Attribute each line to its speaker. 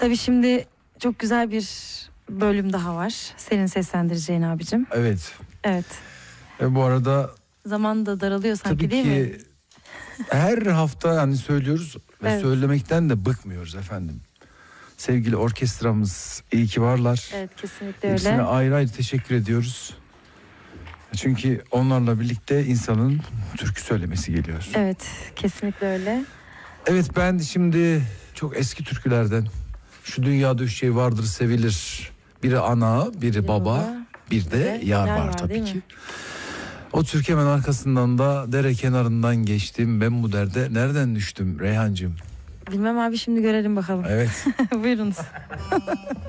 Speaker 1: Tabii şimdi çok güzel bir bölüm daha var. Senin seslendireceğin abicim.
Speaker 2: Evet.
Speaker 1: Evet.
Speaker 2: Bu arada
Speaker 1: Zaman da daralıyor sanki,
Speaker 2: tabii
Speaker 1: değil mi?
Speaker 2: ki her hafta hani söylüyoruz ve
Speaker 1: Evet.
Speaker 2: söylemekten de bıkmıyoruz efendim. Sevgili orkestramız iyi ki varlar.
Speaker 1: Evet, kesinlikle
Speaker 2: Hepsine
Speaker 1: öyle.
Speaker 2: ayrı ayrı teşekkür ediyoruz. Çünkü onlarla birlikte insanın türkü söylemesi geliyor.
Speaker 1: Evet, kesinlikle öyle.
Speaker 2: Evet, ben şimdi çok eski türkülerden Şu Dünyada Üç Şey Vardır Sevilir. Biri ana, biri baba, bir de yar var tabii ki. O türkü hemen arkasından da dere kenarından geçtim. Ben bu derde nereden düştüm Reyhancığım?
Speaker 1: Bilmem abi, şimdi görelim bakalım.
Speaker 2: Evet.
Speaker 1: Buyurunuz.